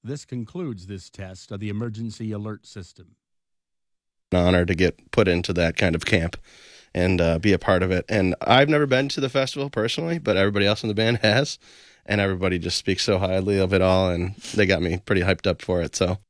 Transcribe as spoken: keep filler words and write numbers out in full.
This concludes this test of the emergency alert system. An honor to get put into that kind of camp and uh, be a part of it. And I've never been to the festival personally, but everybody else in the band has, and everybody just speaks so highly of it all, and they got me pretty hyped up for it. So